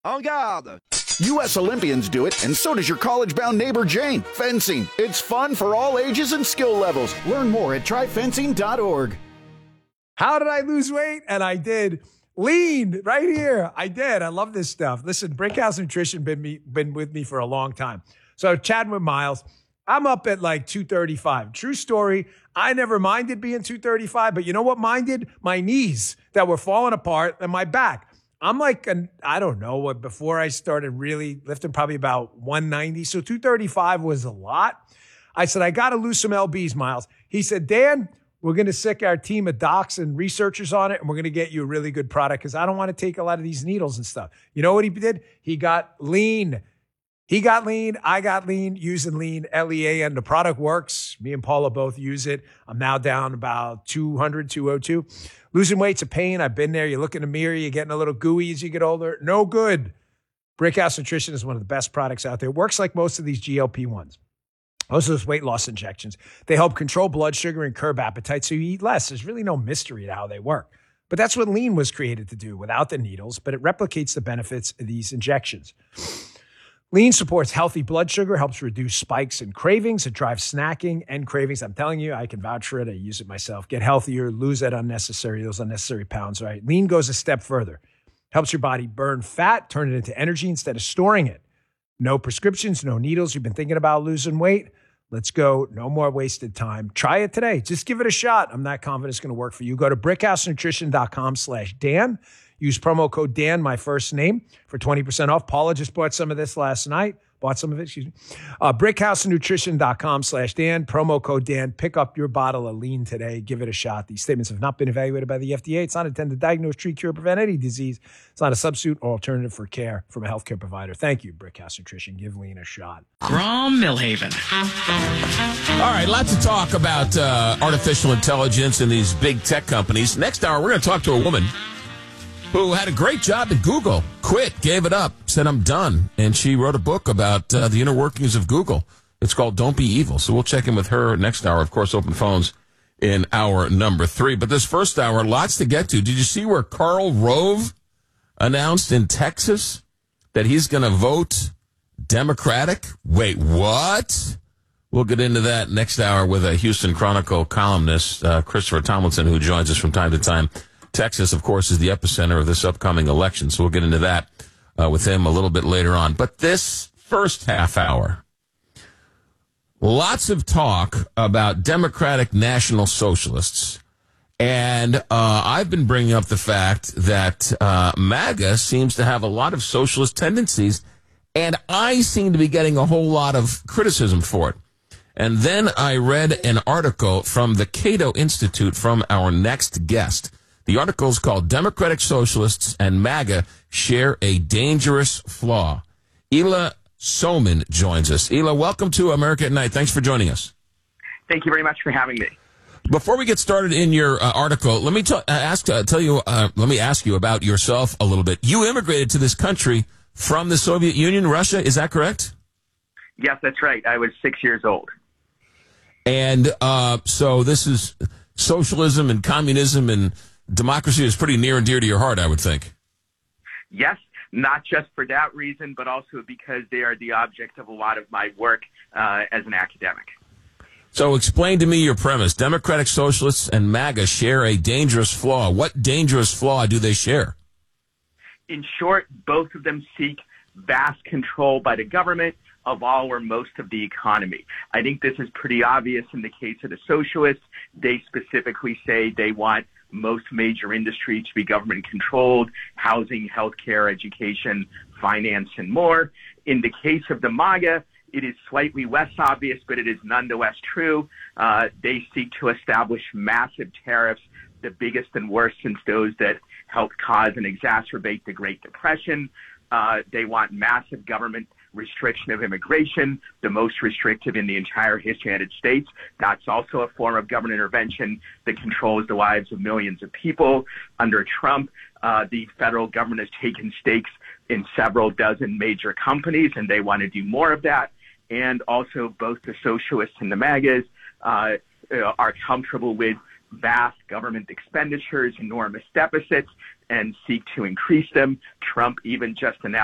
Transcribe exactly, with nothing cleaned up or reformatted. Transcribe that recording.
En garde! U S Olympians do it, and so does your college-bound neighbor Jane. Fencing. It's fun for all ages and skill levels. Learn more at try fencing dot org. How did I lose weight? And I did. Lean right here. I did. I love this stuff. Listen, Brickhouse Nutrition been me been with me for a long time. So chatting with Miles, I'm up at like two thirty-five. True story. I never minded being two thirty-five, but you know what minded? My knees that were falling apart and my back. I'm like, an, I don't know, what before I started really lifting, probably about one ninety. So two thirty-five was a lot. I said, I got to lose some L Bs, Miles. He said, Dan, we're going to sick our team of docs and researchers on it, and we're going to get you a really good product because I don't want to take a lot of these needles and stuff. You know what he did? He got lean. He got lean. I got lean using lean, L E A N. The product works. Me and Paula both use it. I'm now down about two hundred, two oh two. Losing weight's a pain. I've been there. You look in the mirror, you're getting a little gooey as you get older. No good. Brickhouse Nutrition is one of the best products out there. It works like most of these G L P ones. Most of those weight loss injections. They help control blood sugar and curb appetite so you eat less. There's really no mystery to how they work. But that's what lean was created to do without the needles, but it replicates the benefits of these injections. Lean supports healthy blood sugar, helps reduce spikes and cravings. It drives snacking and cravings. I'm telling you, I can vouch for it. I use it myself. Get healthier, lose that unnecessary, those unnecessary pounds, right? Lean goes a step further. Helps your body burn fat, turn it into energy instead of storing it. No prescriptions, no needles. You've been thinking about losing weight? Let's go. No more wasted time. Try it today. Just give it a shot. I'm not confident it's going to work for you. Go to brickhousenutrition.com slash Dan. Use promo code Dan, my first name, for twenty percent off. Paula just bought some of this last night. Bought some of it, excuse me. Uh, brickhousenutrition.com slash Dan. Promo code Dan. Pick up your bottle of lean today. Give it a shot. These statements have not been evaluated by the F D A. It's not intended to diagnose, treat, cure, prevent any disease. It's not a substitute or alternative for care from a healthcare provider. Thank you, Brickhouse Nutrition. Give lean a shot. Grom Millhaven. All right, lots of talk about uh, artificial intelligence and these big tech companies. Next hour, we're going to talk to a woman who had a great job at Google, quit, gave it up, said, I'm done. And she wrote a book about uh, the inner workings of Google. It's called Don't Be Evil. So we'll check in with her next hour. Of course, open phones in hour number three. But this first hour, lots to get to. Did you see where Karl Rove announced in Texas that he's going to vote Democratic? Wait, what? We'll get into that next hour with a Houston Chronicle columnist, uh, Christopher Tomlinson, who joins us from time to time. Texas, of course, is the epicenter of this upcoming election, so we'll get into that uh, with him a little bit later on. But this first half hour, lots of talk about Democratic National Socialists. And uh, I've been bringing up the fact that uh, MAGA seems to have a lot of socialist tendencies, and I seem to be getting a whole lot of criticism for it. And then I read an article from the Cato Institute from our next guest. The article is called Democratic Socialists and MAGA Share a Dangerous Flaw. Ela Soman joins us. Ela, welcome to America at Night. Thanks for joining us. Thank you very much for having me. Before we get started in your uh, article, let me t- uh, ask, uh, tell you, uh, let me ask you about yourself a little bit. You immigrated to this country from the Soviet Union, Russia. Is that correct? Yes, that's right. I was six years old. And uh, so this is socialism and communism and democracy is pretty near and dear to your heart, I would think. Yes, not just for that reason, but also because they are the object of a lot of my work uh, as an academic. So explain to me your premise. Democratic Socialists and MAGA share a dangerous flaw. What dangerous flaw do they share? In short, both of them seek vast control by the government of all or most of the economy. I think this is pretty obvious in the case of the socialists. They specifically say they want most major industry to be government-controlled, housing, healthcare, education, finance, and more. In the case of the MAGA, it is slightly less obvious, but it is nonetheless true. Uh, they seek to establish massive tariffs, the biggest and worst since those that helped cause and exacerbate the Great Depression. Uh, they want massive government restriction of immigration, the most restrictive in the entire history of the United States. That's also a form of government intervention that controls the lives of millions of people. Under Trump, uh, the federal government has taken stakes in several dozen major companies, and they want to do more of that. And also, both the socialists and the MAGAs uh, are comfortable with vast government expenditures, enormous deficits, and seek to increase them. Trump even just announced